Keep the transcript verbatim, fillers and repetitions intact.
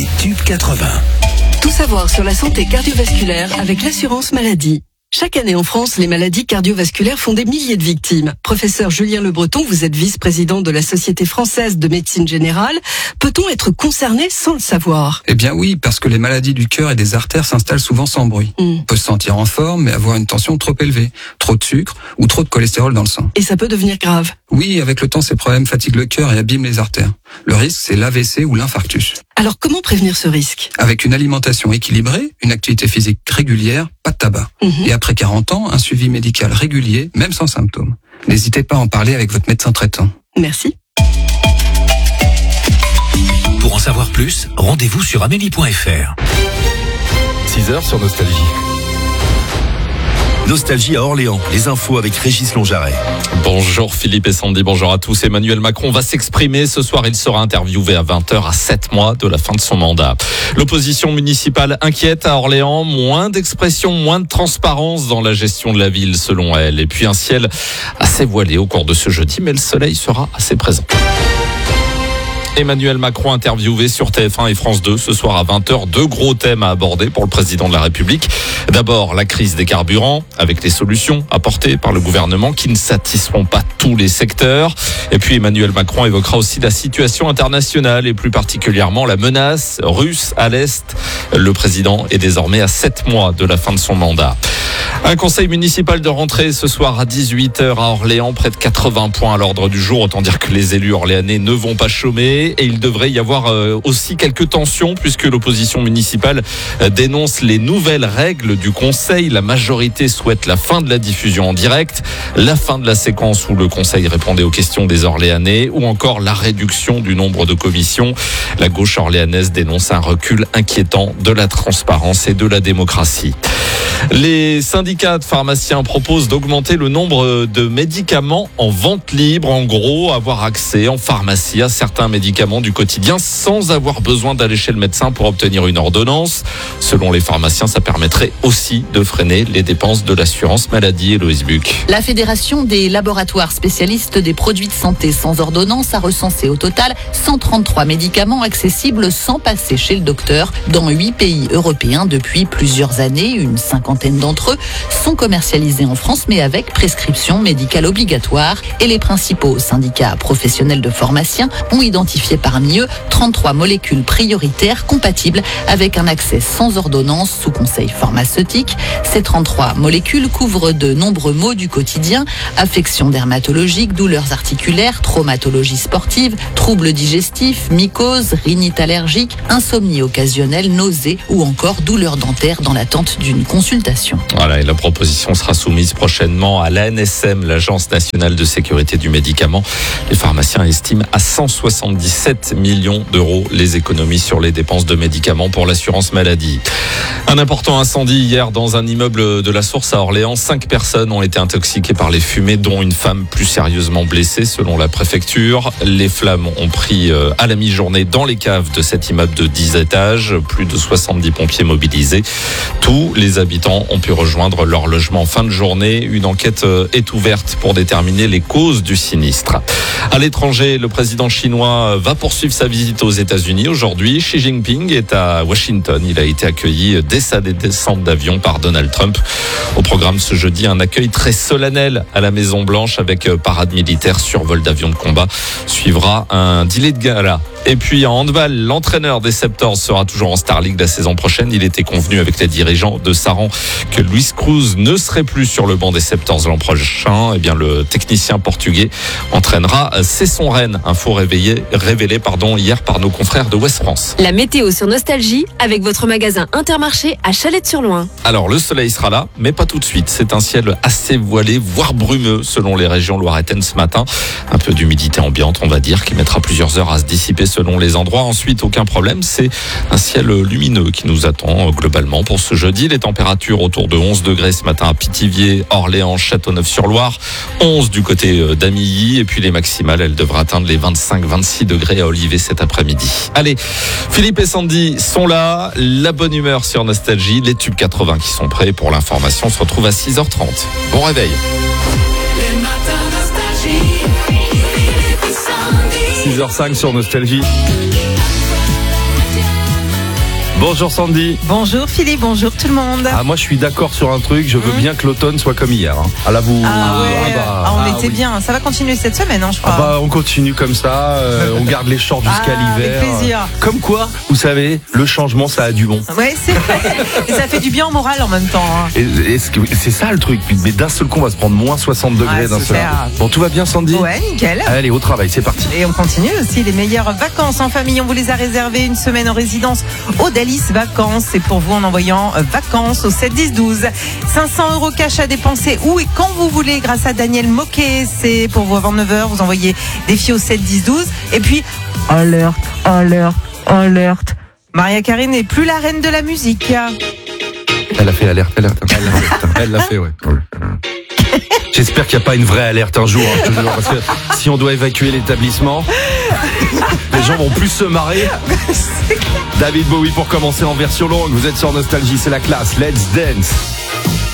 Tube quatre-vingts. Tout savoir sur la santé cardiovasculaire avec l'assurance maladie. Chaque année en France, les maladies cardiovasculaires font des milliers de victimes. Professeur Julien Le Breton, vous êtes vice-président de la Société française de médecine générale. Peut-on être concerné sans le savoir ? Eh bien oui, parce que les maladies du cœur et des artères s'installent souvent sans bruit. Mm. On peut se sentir en forme, mais avoir une tension trop élevée, trop de sucre ou trop de cholestérol dans le sang. Et ça peut devenir grave. Oui, avec le temps, ces problèmes fatiguent le cœur et abîment les artères. Le risque, c'est l'A V C ou l'infarctus. Alors comment prévenir ce risque ? Avec une alimentation équilibrée, une activité physique régulière, pas de tabac. Mm-hmm. Et après quarante ans, un suivi médical régulier, même sans symptômes. N'hésitez pas à en parler avec votre médecin traitant. Merci. Pour en savoir plus, rendez-vous sur amélie point f r. six heures sur Nostalgie. Nostalgie à Orléans, les infos avec Régis Lonjaret. Bonjour Philippe et Sandy, bonjour à tous. Emmanuel Macron va s'exprimer. Ce soir, il sera interviewé à vingt heures à sept mois de la fin de son mandat. L'opposition municipale inquiète à Orléans. Moins d'expression, moins de transparence dans la gestion de la ville selon elle. Et puis un ciel assez voilé au cours de ce jeudi, mais le soleil sera assez présent. Emmanuel Macron interviewé sur T F un et France deux ce soir à vingt heures. Deux gros thèmes à aborder pour le président de la République. D'abord, la crise des carburants avec les solutions apportées par le gouvernement qui ne satisferont pas tous les secteurs. Et puis Emmanuel Macron évoquera aussi la situation internationale et plus particulièrement la menace russe à l'Est. Le président est désormais à sept mois de la fin de son mandat. Un conseil municipal de rentrée ce soir à dix-huit heures à Orléans, près de quatre-vingts points à l'ordre du jour. Autant dire que les élus orléanais ne vont pas chômer et il devrait y avoir aussi quelques tensions puisque l'opposition municipale dénonce les nouvelles règles du conseil. La majorité souhaite la fin de la diffusion en direct, la fin de la séquence où le conseil répondait aux questions des Orléanais ou encore la réduction du nombre de commissions. La gauche orléanaise dénonce un recul inquiétant de la transparence et de la démocratie. Les syndicats de pharmaciens proposent d'augmenter le nombre de médicaments en vente libre. En gros, avoir accès en pharmacie à certains médicaments du quotidien sans avoir besoin d'aller chez le médecin pour obtenir une ordonnance. Selon les pharmaciens, ça permettrait aussi de freiner les dépenses de l'assurance maladie. Héloïse Buc. La Fédération des laboratoires spécialistes des produits de santé sans ordonnance a recensé au total cent trente-trois médicaments accessibles sans passer chez le docteur dans huit pays européens depuis plusieurs années. Une cinquantaine d'entre eux sont commercialisés en France, mais avec prescription médicale obligatoire. Et les principaux syndicats professionnels de pharmaciens ont identifié parmi eux trente-trois molécules prioritaires compatibles avec un accès sans ordonnance sous conseil pharmaceutique. Ces trente-trois molécules couvrent de nombreux maux du quotidien, affections dermatologiques, douleurs articulaires, traumatologie sportive, troubles digestifs, mycoses, rhinite allergique, insomnie occasionnelle, nausées ou encore douleurs dentaires dans l'attente d'une consultation. Voilà, et la proposition sera soumise prochainement à l'A N S M, l'Agence nationale de sécurité du médicament. Les pharmaciens estiment à cent soixante-dix-sept millions d'euros les économies sur les dépenses de médicaments pour l'assurance maladie. Un important incendie hier dans un immeuble de la Source à Orléans. Cinq personnes ont été intoxiquées par les fumées, dont une femme plus sérieusement blessée selon la préfecture. Les flammes ont pris à la mi-journée dans les caves de cet immeuble de dix étages. Plus de soixante-dix pompiers mobilisés. Tous les habitants ont pu rejoindre leur logement en fin de journée. Une enquête est ouverte pour déterminer les causes du sinistre. À l'étranger, le président chinois va poursuivre sa visite aux États-Unis aujourd'hui. Xi Jinping est à Washington. Il a été accueilli dès sa descente d'avion par Donald Trump. Au programme ce jeudi, un accueil très solennel à la Maison-Blanche avec parade militaire, survol d'avions de combat. Suivra un dîner de gala. Et puis en handball, l'entraîneur des Septors sera toujours en Star League la saison prochaine. Il était convenu avec les dirigeants de Saran que Luis Cruz ne serait plus sur le banc des Septors l'an prochain. Eh bien, le technicien portugais entraînera Cesson-Rennes. Info réveillé, révélé pardon, hier par nos confrères de Ouest France. La météo sur Nostalgie avec votre magasin Intermarché à Chalette-sur-Loing. Alors le soleil sera là, mais pas tout de suite. C'est un ciel assez voilé, voire brumeux selon les régions loiretaines ce matin. Un peu d'humidité ambiante, on va dire, qui mettra plusieurs heures à se dissiper selon les endroits. Ensuite, aucun problème, c'est un ciel lumineux qui nous attend globalement pour ce jeudi. Les températures autour de onze degrés ce matin à Pithiviers, Orléans, Châteauneuf-sur-Loire, onze du côté d'Amilly, et puis les maximales, elles devraient atteindre les vingt-cinq vingt-six degrés à Olivet cet après-midi. Allez, Philippe et Sandy sont là, la bonne humeur sur Nostalgie, les tubes quatre-vingts qui sont prêts pour l'information. On se retrouve à six heures trente. Bon réveil. six heures cinq sur Nostalgie. Bonjour Sandy. Bonjour Philippe, bonjour tout le monde. Ah, moi je suis d'accord sur un truc, je veux Mmh. bien que l'automne soit comme hier. Hein. Ah là vous... Ah ouais, ah bah, ah, on ah était oui. bien. Ça va continuer cette semaine, hein, je crois. Ah bah, on continue comme ça, euh, on garde les shorts jusqu'à Ah, avec l'hiver. plaisir. Comme quoi, vous savez, le changement ça a du bon. Ouais, c'est vrai. Et ça fait du bien au moral en même temps. Hein. Et, est-ce que- c'est ça le truc, mais d'un seul coup on va se prendre moins soixante degrés Ouais, d'un seul super. coup. Bon, tout va bien Sandy? Ouais, nickel. Allez, au travail, c'est parti. Et on continue aussi les meilleures vacances en famille. On vous les a réservées une semaine en résidence au Dalis Vacances. C'est pour vous en envoyant euh, vacances au sept dix douze. cinq cents euros cash à dépenser où et quand vous voulez grâce à Daniel Moquet. C'est pour vous avant neuf heures. Vous envoyez des filles au sept dix douze. Et puis, alerte, alerte, alerte. Maria Carey n'est plus la reine de la musique. Elle a fait alerte, alerte, elle l'a fait, elle l'a fait, ouais. J'espère qu'il n'y a pas une vraie alerte un jour, hein, je te jure, parce que si on doit évacuer l'établissement, les gens vont plus se marrer. David Bowie pour commencer en version longue, vous êtes sur Nostalgie, c'est la classe, let's dance.